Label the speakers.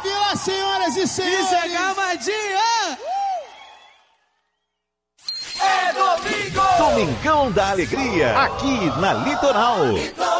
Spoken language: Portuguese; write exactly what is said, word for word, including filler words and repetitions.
Speaker 1: Vila, senhoras e senhores.
Speaker 2: Isso é Gamadinha.
Speaker 3: É domingo! Domingão da Alegria, aqui na Litoral.